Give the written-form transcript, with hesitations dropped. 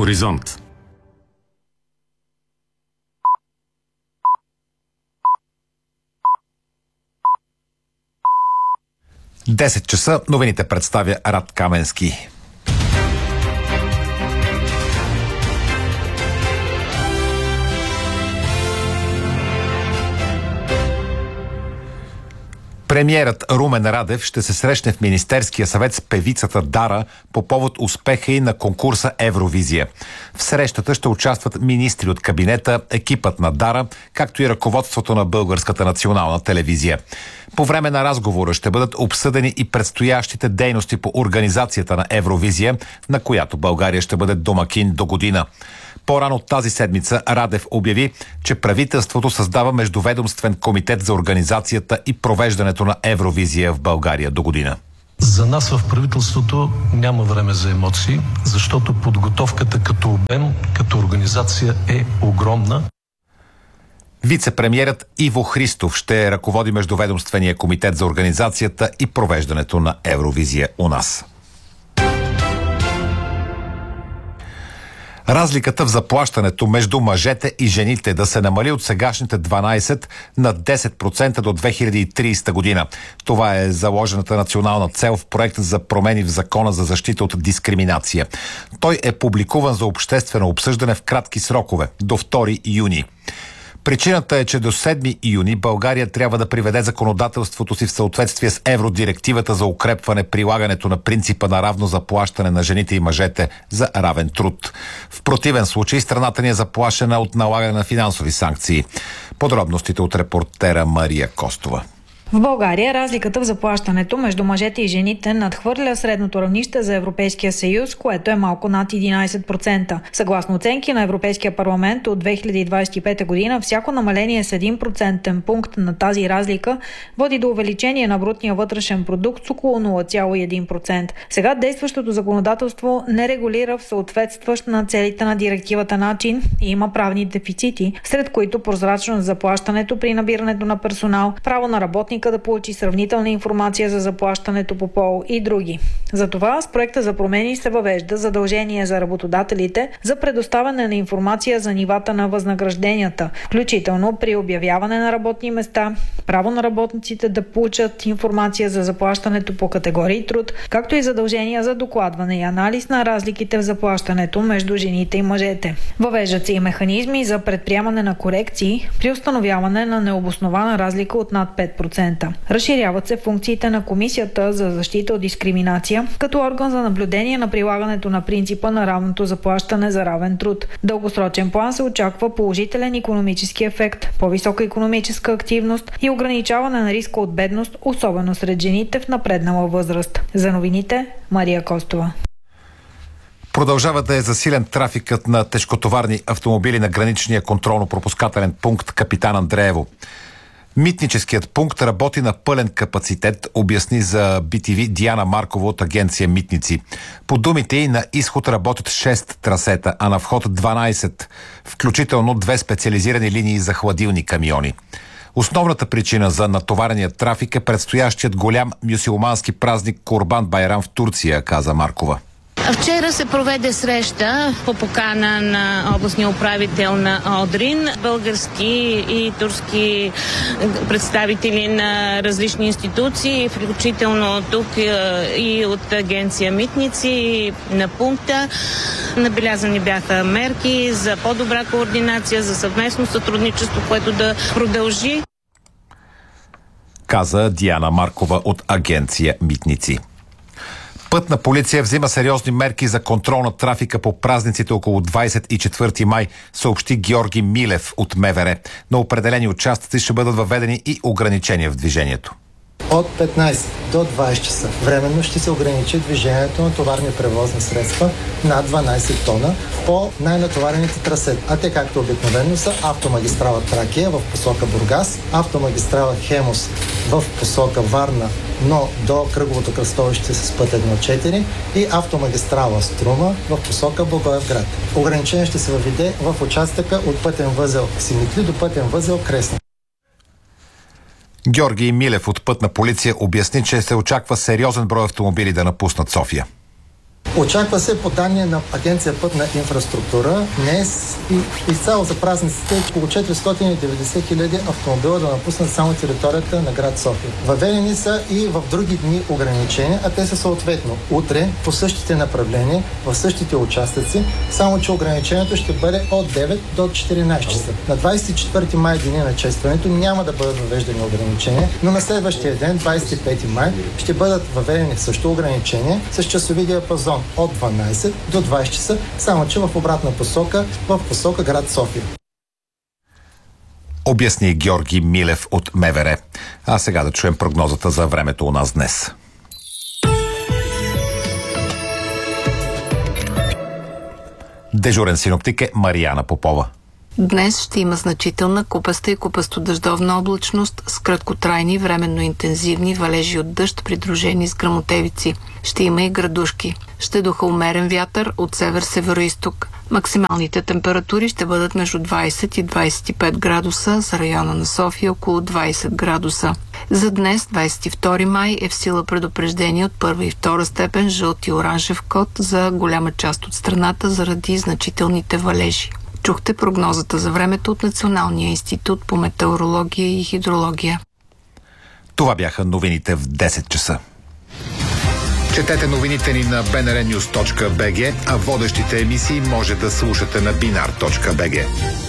Хоризонт. Десет часа, новините представя Рад Каменски. Премиерът Румен Радев ще се срещне в Министерския съвет с певицата Дара по повод успеха й на конкурса Евровизия. В срещата ще участват министри от кабинета, екипът на Дара, както и ръководството на Българската национална телевизия. По време на разговора ще бъдат обсъдени и предстоящите дейности по организацията на Евровизия, на която България ще бъде домакин до година. По-рано тази седмица Радев обяви, че правителството създава междуведомствен комитет за организацията и провеждането на Евровизия в България до година. За нас в правителството няма време за емоции, защото подготовката като обем, като организация е огромна. Вице-премиерът Иво Христов ще ръководи междуведомствения комитет за организацията и провеждането на Евровизия у нас. Разликата в заплащането между мъжете и жените да се намали от сегашните 12 на 10% до 2030 година. Това е заложената национална цел в проекта за промени в Закона за защита от дискриминация. Той е публикуван за обществено обсъждане в кратки срокове, до 2 юни. Причината е, че до 7 юни България трябва да приведе законодателството си в съответствие с Евродирективата за укрепване прилагането на принципа на равно заплащане на жените и мъжете за равен труд. В противен случай страната ни е заплашена от налагане на финансови санкции. Подробностите от репортера Мария Костова. В България разликата в заплащането между мъжете и жените надхвърля средното равнище за Европейския съюз, което е малко над 11%. Съгласно оценки на Европейския парламент от 2025 година, всяко намаление с 1% пункт на тази разлика води до увеличение на брутния вътрешен продукт с около 0,1%. Сега действащото законодателство не регулира в съответстващ на целите на директивата начин и има правни дефицити, сред които прозрачност за заплащането при набирането на персонал, право на работник да получи сравнителна информация за заплащането по пол и други. Затова с проекта за промени се въвежда задължение за работодателите за предоставяне на информация за нивата на възнагражденията, включително при обявяване на работни места, право на работниците да получат информация за заплащането по категории труд, както и задължения за докладване и анализ на разликите в заплащането между жените и мъжете. Въвеждат се и механизми за предприемане на корекции при установяване на необоснована разлика от над 5%. Разширяват се функциите на Комисията за защита от дискриминация като орган за наблюдение на прилагането на принципа на равното заплащане за равен труд. В дългосрочен план се очаква положителен икономически ефект, по-висока икономическа активност и ограничаване на риска от бедност, особено сред жените в напреднала възраст. За новините, Мария Костова. Продължава да е засилен трафикът на тежкотоварни автомобили на граничния контролно-пропускателен пункт Капитан Андреево. Митническият пункт работи на пълен капацитет, обясни за BTV Диана Маркова от агенция Митници. По думите й на изход работят 6 трасета, а на вход 12, включително 2 специализирани линии за хладилни камиони. Основната причина за натоварения трафик е предстоящият голям мюсюлмански празник Курбан Байрам в Турция, каза Маркова. Вчера се проведе среща по покана на областния управител на Одрин. Български и турски представители на различни институции, включително тук и от агенция Митници на пункта. Набелязани бяха мерки за по-добра координация, за съвместно сътрудничество, което да продължи. Каза Диана Маркова от агенция Митници. Пътна полиция взима сериозни мерки за контрол на трафика по празниците около 24 май, съобщи Георги Милев от МВР. На определени участъци ще бъдат въведени и ограничения в движението. От 15 до 20 часа временно ще се ограничи движението на товарни превозни средства над 12 тона по най-натоварените трасета. А те, както обикновено, са автомагистрала Тракия в посока Бургас, автомагистрала Хемус в посока Варна, но до кръговото кръстовище с път 1.4 и автомагистрала Струма в посока Благоевград. Ограничение ще се въведе в участъка от пътен възел Симитли до пътен възел Кресна. Георги Милев от Пътна полиция обясни, че се очаква сериозен брой автомобили да напуснат София. Очаква се по данни на Агенция Пътна инфраструктура днес и изцяло за празниците около 490 хиляди автомобила да напуснат само територията на град София. Въведени са и в други дни ограничения, а те са съответно утре по същите направления, в същите участъци, само че ограничението ще бъде от 9 до 14 часа. На 24 май, деня на честването, няма да бъдат въвеждани ограничения, но на следващия ден, 25 май, ще бъдат въведени също ограничения с часови диапазон от 12 до 20 часа, само че в обратна посока, в посока град София. Обясни Георги Милев от МВР. А сега да чуем прогнозата за времето у нас днес. Дежурен синоптик е Марияна Попова. Днес ще има значителна купаста и купасто-дъждовна облачност с краткотрайни, временно интензивни валежи от дъжд, придружени с гръмотевици. Ще има и градушки. Ще духа умерен вятър от север-североизток. Максималните температури ще бъдат между 20 и 25 градуса, за района на София около 20 градуса. За днес, 22 май, е в сила предупреждение от първа и втора степен жълт и оранжев код за голяма част от страната заради значителните валежи. Чухте прогнозата за времето от Националния институт по метеорология и хидрология. Това бяха новините в 10 часа. Четете новините ни на bnrnews.bg, а водещите емисии може да слушате на binar.bg.